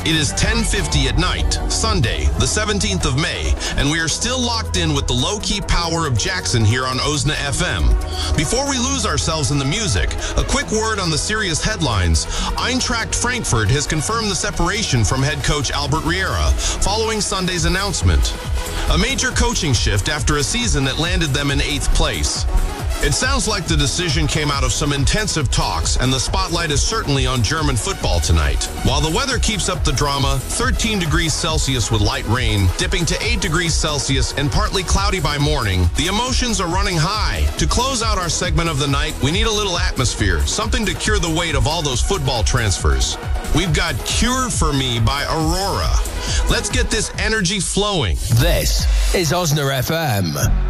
It is 10:50 at night, Sunday, the 17th of May, and we are still locked in with the low-key power of Jackson here on OSNA FM. Before we lose ourselves in the music, a quick word on the serious headlines. Eintracht Frankfurt has confirmed the separation from head coach Albert Riera following Sunday's announcement. A major coaching shift after a season that landed them in 8th place. It sounds like the decision came out of some intensive talks, and the spotlight is certainly on German football tonight. While the weather keeps up the drama, 13 degrees Celsius with light rain, dipping to 8 degrees Celsius and partly cloudy by morning, the emotions are running high. To close out our segment of the night, we need a little atmosphere, something to cure the weight of all those football transfers. We've got Cure for Me by Aurora. Let's get this energy flowing. This is OSNA FM.